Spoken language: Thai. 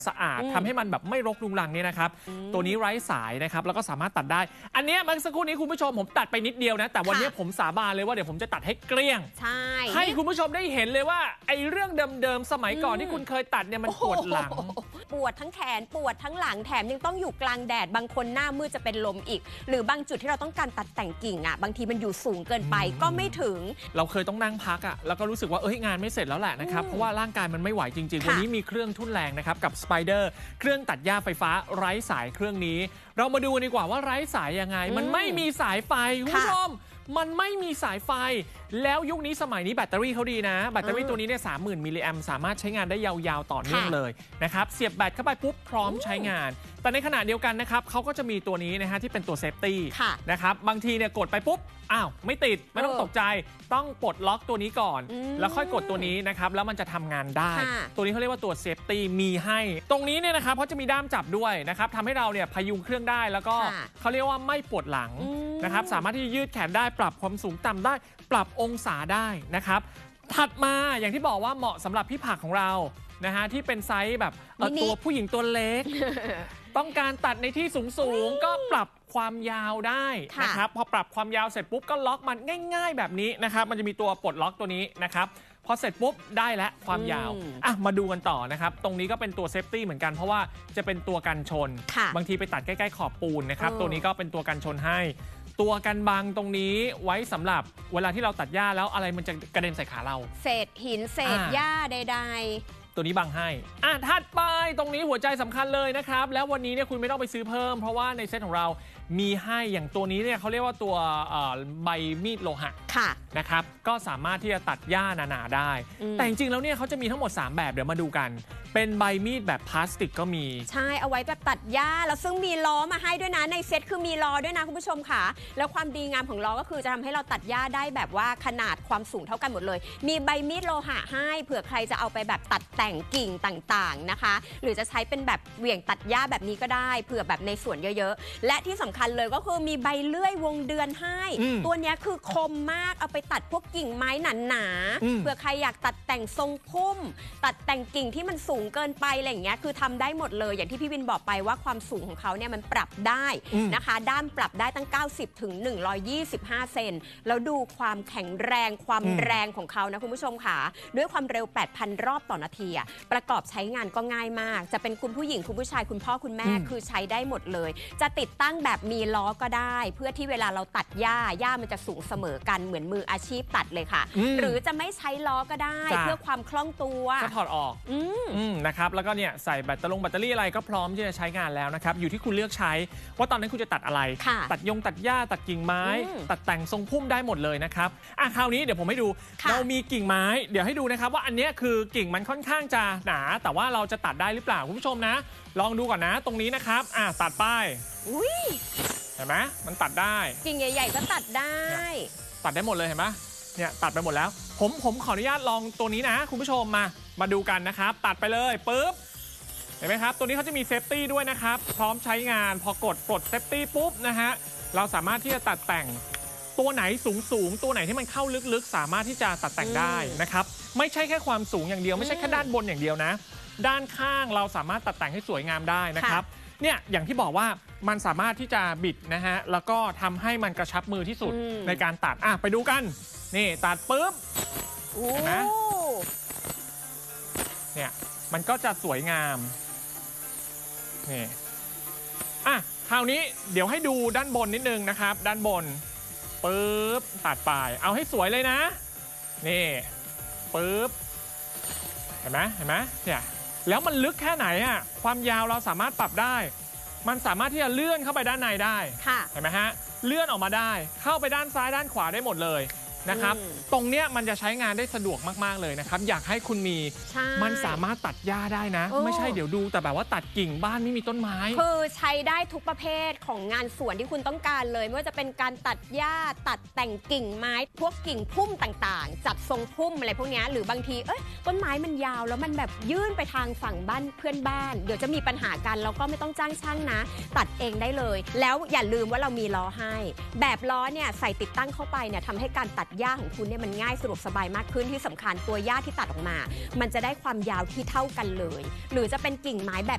สะอาดทำให้มันแบบไม่รกรุงรังเนี่ยนะครับตัวนี้ไร้สายนะครับแล้วก็สามารถตัดได้อันนี้เมื่อสักครู่นี้คุณผู้ชมผมตัดไปนิดเดียวนะแต่วันนี้ผมสาบานเลยว่าเดี๋ยวผมจะตัดให้เกลี้ยงให้คุณผู้ชมได้เห็นเลยว่าไอ้เรื่องเดิมๆสมัยก่อนที่คุณเคยตัดเนี่ยมันปวดหลังปวดทั้งแขนปวดทั้งหลังแถมยังต้องอยู่กลางแดดบางคนหน้ามืดจะเป็นลมอีกหรือบางจุดที่เราต้องการตัดแต่งกิ่งอ่ะบางทีมันอยู่สูงเกินไปก็ไม่ถึงเราเคยต้องนั่งพักอ่ะแล้วก็รู้สึกว่าเอ้ยงานไม่เสร็จแล้วแหละนะครับเพราะว่าร่างกายมันไม่ไหวจริงๆวันนี้มีเครื่องทุ่นแรงนะครับกับสไปเดอร์เครื่องตัดหญ้าไฟฟ้าไร้สายเครื่องนี้เรามาดูดีกว่าว่าไร้สายยังไงมันไม่มีสายไฟคุณผู้ชมมันไม่มีสายไฟแล้วยุคนี้สมัยนี้แบตเตอรี่เขาดีนะแบตเตอรี่ตัวนี้เนี่ย30,000 มิลลิแอมป์สามารถใช้งานได้ยาวๆต่อเนื่องเลยนะครับเสียบแบตเข้าไปปุ๊บพร้อมใช้งานแต่ในขณะเดียวกันนะครับเขาก็จะมีตัวนี้นะฮะที่เป็นตัวเซฟตี้นะครับบางทีเนี่ยกดไปปุ๊บอ้าวไม่ติดไม่ต้องตกใจต้องปลดล็อกตัวนี้ก่อนแล้วค่อยกดตัวนี้นะครับแล้วมันจะทำงานได้ตัวนี้เขาเรียกว่าตัวเซฟตี้มีให้ตรงนี้เนี่ยนะครับเขาจะมีด้ามจับด้วยนะครับทำให้เราเนี่ยพยุงเครื่องได้แล้วก็เขาเรียกว่าไม่ปวดหลังนะครับสามารถที่จะยืดแขนได้ปรับความสูงต่ำได้ปรับองศาได้นะครับถัดมาอย่างที่บอกว่าเหมาะสำหรับพี่ผักของเรานะฮะที่เป็นไซส์แบบตัวผู้หญิงตัวเล็ก ต้องการตัดในที่สูงก็ปรับความยาวได้นะครับพอปรับความยาวเสร็จปุ๊บก็ล็อกมันง่ายๆแบบนี้นะครับมันจะมีตัวปลดล็อกตัวนี้นะครับพอเสร็จปุ๊บได้แล้วความยาวมาดูกันต่อนะครับตรงนี้ก็เป็นตัวเซฟตี้เหมือนกันเพราะว่าจะเป็นตัวกันชนบางทีไปตัดใกล้ๆขอบปูนนะครับตัวนี้ก็เป็นตัวกันชนให้ตัวกันบังตรงนี้ไว้สำหรับเวลาที่เราตัดหญ้าแล้วอะไรมันจะกระเด็นใส่ขาเราเศษหินเศษหญ้าใดๆตัวนี้บังให้ถัดไปตรงนี้หัวใจสำคัญเลยนะครับแล้ววันนี้เนี่ยคุณไม่ต้องไปซื้อเพิ่มเพราะว่าในเซตของเรามีให้อย่างตัวนี้เนี่ยเขาเรียกว่าตัวใบมีดโลหะนะครับก็สามารถที่จะตัดหญ้าหนาๆได้แต่จริงๆแล้วเนี่ยเขาจะมีทั้งหมด3แบบเดี๋ยวมาดูกันเป็นใบมีดแบบพลาสติกก็มีใช่เอาไว้แบบตัดหญ้าแล้วซึ่งมีล้อมาให้ด้วยนะในเซตคือมีล้อด้วยนะคุณผู้ชมค่ะแล้วความดีงามของล้อก็คือจะทำให้เราตัดหญ้าได้แบบว่าขนาดความสูงเท่ากันหมดเลยมีใบมีดโลหะให้เผื่อใครจะเอาไปแบบตัดแต่งกิ่งต่างๆนะคะหรือจะใช้เป็นแบบเหวี่ยงตัดหญ้าแบบนี้ก็ได้เผื่อแบบในสวนเยอะๆและที่สำคัญเลยก็คือมีใบเลื่อยวงเดือนให้ตัวนี้คือคมมากเอาไปตัดพวกกิ่งไม้หนาๆเผื่อใครอยากตัดแต่งทรงพุ่มตัดแต่งกิ่งที่มันสูงเกินไปอะไรอย่างเงี้ยคือทำได้หมดเลยอย่างที่พี่วินบอกไปว่าความสูงของเขาเนี่ยมันปรับได้นะคะด้ามปรับได้ตั้ง90 ถึง 125 เซนแล้วดูความแข็งแรงความแรงของเขานะคุณผู้ชมค่ะด้วยความเร็ว 8,000 รอบต่อนาทีประกอบใช้งานก็ง่ายมากจะเป็นคุณผู้หญิงคุณผู้ชายคุณพ่อคุณแม่คือใช้ได้หมดเลยจะติดตั้งแบบมีล้อก็ได้เพื่อที่เวลาเราตัดหญ้ามันจะสูงเสมอกันเหมือนมืออาชีพตัดเลยค่ะหรือจะไม่ใช้ล้อก็ได้เพื่อความคล่องตัวก็ถอดออกนะครับแล้วก็เนี่ยใส่แบตเตอรี่อะไรก็พร้อมที่จะใช้งานแล้วนะครับอยู่ที่คุณเลือกใช้ว่าตอนนั้นคุณจะตัดอะไรตัดตัดหญ้าตัดกิ่งไม้ตัดแต่งทรงพุ่มได้หมดเลยนะครับคราวนี้เดี๋ยวผมให้ดูเรามีกิ่งไม้เดี๋ยวให้ดูนะครับว่าอันนี้คือกิ่งมันค่อนข้างจะหนาแต่ว่าเราจะตัดได้หรือเปล่าคุณผู้ชมนะลองดูก่อนนะตรงนี้นะครับตัดป้ายเห็นไหมมันตัดได้กิ่งใหญ่ๆก็ตัดได้หมดเลยเห็นไหมเนี่ยตัดไปหมดแล้วผมขออนุญาตลองตัวนี้นะคุณผู้ชมมาดูกันนะครับตัดไปเลยปุ๊บเห็นไหมครับตัวนี้เขาจะมีเซฟตี้ด้วยนะครับพร้อมใช้งานพอกดปลดเซฟตี้ปุ๊บนะฮะเราสามารถที่จะตัดแต่งตัวไหนสูงตัวไหนที่มันเข้าลึกๆสามารถที่จะตัดแต่งได้นะครับไม่ใช่แค่ความสูงอย่างเดียวไม่ใช่แค่ด้านบนอย่างเดียวนะด้านข้างเราสามารถตัดแต่งให้สวยงามได้นะครับเนี่ยอย่างที่บอกว่ามันสามารถที่จะบิดนะฮะแล้วก็ทำให้มันกระชับมือที่สุดในการตัดไปดูกันนี่ตัดปุ๊บเห็นไหมเนี่ยมันก็จะสวยงามนี่คราวนี้เดี๋ยวให้ดูด้านบนนิดนึงนะครับด้านบนปุ๊บตัดปลายเอาให้สวยเลยนะนี่ปุ๊บเห็นไหมเนี่ยแล้วมันลึกแค่ไหนความยาวเราสามารถปรับได้มันสามารถที่จะเลื่อนเข้าไปด้านในได้เห็นไหมฮะเลื่อนออกมาได้เข้าไปด้านซ้ายด้านขวาได้หมดเลยนะครับตรงเนี้ยมันจะใช้งานได้สะดวกมากๆเลยนะครับอยากให้คุณมีมันสามารถตัดหญ้าได้นะไม่ใช่เดี๋ยวดูแต่แบบว่าตัดกิ่งบ้านไม่มีต้นไม้คือใช้ได้ทุกประเภทของงานสวนที่คุณต้องการเลยไม่ว่าจะเป็นการตัดหญ้าตัดแต่งกิ่งไม้พวกกิ่งพุ่มต่างๆจัดทรงพุ่มอะไรพวกนี้หรือบางทีต้นไม้มันยาวแล้วมันแบบยื่นไปทางฝั่งบ้านเพื่อนบ้านเดี๋ยวจะมีปัญหากันแล้วก็ไม่ต้องจ้างช่างนะตัดเองได้เลยแล้วอย่าลืมว่าเรามีล้อให้แบบล้อเนี่ยใส่ติดตั้งเข้าไปเนี่ยทำให้การตัดหญ้าของคุณเนี่ยมันง่ายสะดวกสบายมากขึ้นที่สำคัญตัวหญ้าที่ตัดออกมามันจะได้ความยาวที่เท่ากันเลยหรือจะเป็นกิ่งไม้แบบ